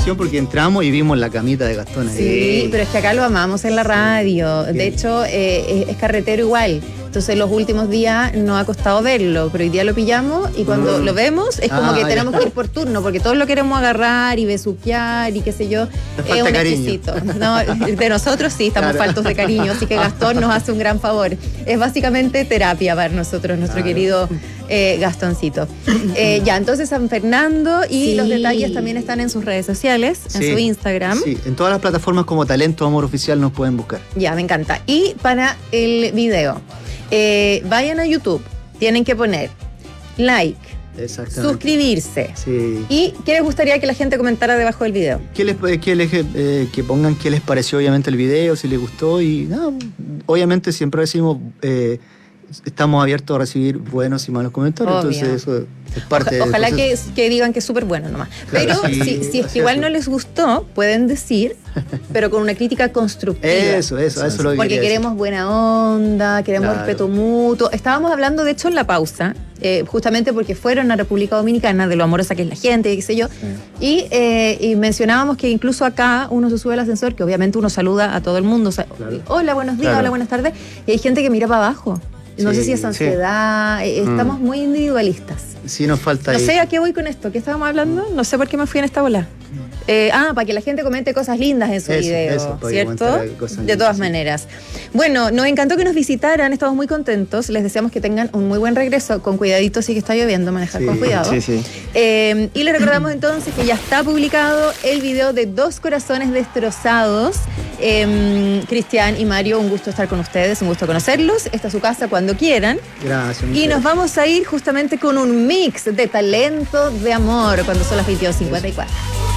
emoción porque entramos y vimos la camita de Gastón ahí. Sí, pero es que acá lo amamos en la radio. De hecho, es carretero igual. Entonces los últimos días nos ha costado verlo, pero hoy día lo pillamos y cuando lo vemos es como que tenemos que ir por turno, porque todos lo queremos agarrar y besuquear y qué sé yo. Es un exquisito. No, de nosotros sí estamos faltos de cariño, así que Gastón nos hace un gran favor. Es básicamente terapia para nosotros, nuestro querido Gastoncito. Ya, entonces San Fernando y los detalles también están en sus redes sociales, en su Instagram. Sí, en todas las plataformas como Talento Amor Oficial nos pueden buscar. Ya, me encanta. Y para el video, vayan a YouTube, tienen que poner like, suscribirse. Sí. ¿Y qué les gustaría que la gente comentara debajo del video? Que pongan qué les pareció obviamente el video, si les gustó y obviamente siempre decimos estamos abiertos a recibir buenos y malos comentarios. Obvio. Entonces eso es parte Ojalá que digan que es súper bueno nomás. Claro, pero si es que igual no les gustó, pueden decir, pero con una crítica constructiva. Eso es lo que porque queremos buena onda, queremos respeto mutuo. Estábamos hablando, de hecho, en la pausa, justamente porque fueron a República Dominicana, de lo amorosa que es la gente, qué sé yo, y mencionábamos que incluso acá uno se sube al ascensor, que obviamente uno saluda a todo el mundo, o sea, hola, buenos días, hola, buenas tardes, y hay gente que mira para abajo. No sé si es ansiedad, estamos muy individualistas. Sí, nos falta No sé a qué voy con esto, ¿qué estábamos hablando? No sé por qué me fui en esta bola. Para que la gente comente cosas lindas en su video, ¿cierto? De todas maneras. Bueno, nos encantó que nos visitaran, estamos muy contentos, les deseamos que tengan un muy buen regreso, con cuidadito, sí que está lloviendo, manejar con cuidado. Y les recordamos entonces que ya está publicado el video de Dos Corazones Destrozados. Cristian y Mario, un gusto estar con ustedes, un gusto conocerlos. Esta es su casa cuando quieran. Gracias. Y nos vamos a ir justamente con un mix de talento, de amor, cuando son las 22:54.